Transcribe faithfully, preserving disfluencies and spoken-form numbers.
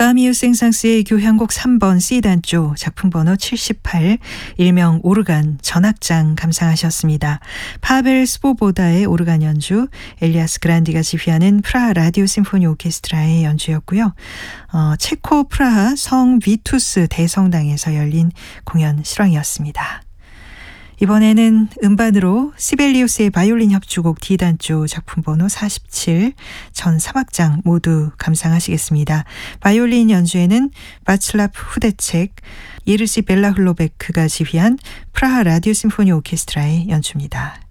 까미유 생상스의 교향곡 삼 번 C단조 작품 번호 칠십팔, 일명 오르간 전악장 감상하셨습니다. 파벨 스보보다의 오르간 연주, 엘리아스 그란디가 지휘하는 프라하 라디오 심포니 오케스트라의 연주였고요. 어, 체코 프라하 성 비투스 대성당에서 열린 공연 실황이었습니다. 이번에는 음반으로 시벨리우스의 바이올린 협주곡 D단조 작품 번호 사십칠, 전 삼 악장 모두 감상하시겠습니다. 바이올린 연주에는 바츠라프 후데책, 예르시 벨라흘로베크가 지휘한 프라하 라디오 심포니 오케스트라의 연주입니다.